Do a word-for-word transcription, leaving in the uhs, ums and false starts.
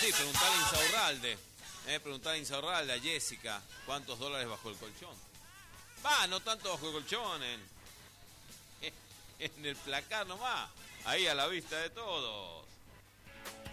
Sí, preguntale a Insaurralde. Eh, preguntale a Insaurralde, a Jessica, ¿cuántos dólares bajó el colchón? Va, no tanto bajo el colchón, en, en el placar nomás. Ahí a la vista de todos.